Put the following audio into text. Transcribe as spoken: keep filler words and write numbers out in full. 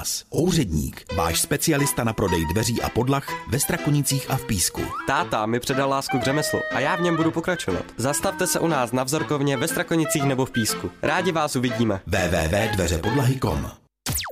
nás. Ouředník, váš specialista na prodej dveří a podlah ve Strakonicích a v Písku. Táta mi předal lásku k řemeslu a já v něm budu pokračovat. Zastavte se u nás na Vzorkovně ve Strakonicích nebo v Písku. Rádi vás uvidíme. w w w tečka dveře podlahy tečka com